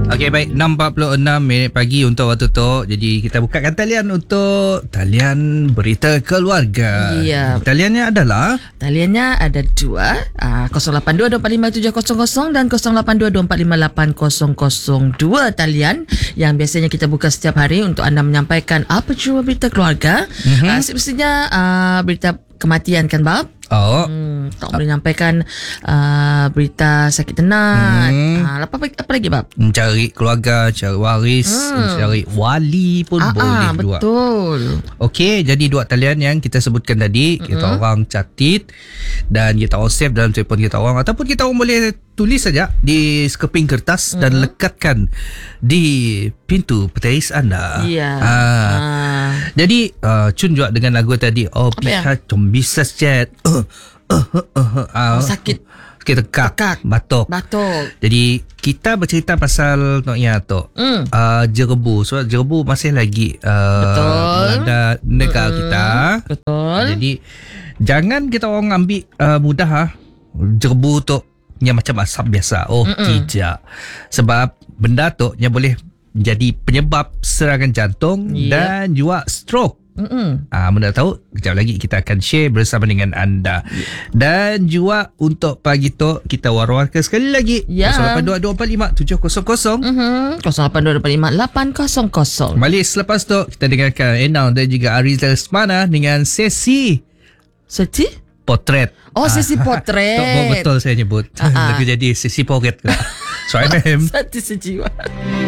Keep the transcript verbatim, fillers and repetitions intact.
Okey, baik, enam empat puluh enam minit pagi untuk waktu tu. Jadi kita bukakan talian untuk talian berita keluarga. Ya. Taliannya adalah Taliannya ada dua, uh, kosong lapan dua dua empat lima tujuh kosong kosong dan kosong lapan dua dua empat lima lapan kosong kosong. Dua talian yang biasanya kita buka setiap hari untuk anda menyampaikan apa jua berita keluarga. Mm-hmm. Uh, semestinya uh, berita kematian kan, Bab? Oh. Hmm, tak boleh menyampaikan uh, berita sakit tenat. Hmm. Uh, apa, apa lagi, Bab? Mencari keluarga, cari waris, hmm. mencari wali pun ah, boleh ah, juga. Betul. Okey, jadi dua talian yang kita sebutkan tadi, mm-hmm. kita orang catat dan kita orang save dalam telefon kita orang, ataupun kita orang boleh tulis saja di sekeping kertas mm-hmm. dan lekatkan di pintu peteris anda. Ya. Ah. Ah. Jadi uh, Cun juga dengan lagu tadi, oh pihak bisa chat. Uh, uh, uh, uh, uh, oh, sakit. Kita tekak, tekak, batuk. Batuk. Jadi kita bercerita pasal Noknya tu. Mm. Uh, jerebu. Sebab so, jerebu masih lagi uh, melanda negara mm. kita. Betul. Jadi jangan kita orang ambil uh, mudah ha. Jerebu tu yang macam asap biasa. Oh, Mm-mm. tidak. Sebab benda tu yang boleh jadi penyebab serangan jantung yeah. dan juga stroke. Ah, anda tahu, kejap lagi kita akan share bersama dengan anda. Yeah. Dan juga untuk pagi tu kita war-warkan sekali lagi. Yeah. kosong lapan dua dua empat lima tujuh kosong kosong. Mm-hmm. kosong lapan dua dua empat lima lapan kosong kosong. Balik selepas tu kita dengarkan Enal dan juga Arizal Semana dengan sesi Sesi? Potret. Oh, sesi potret. Ah. Betul saya nyebut. Uh-huh. Lagi jadi sesi poket. So I am Satu sejiwa.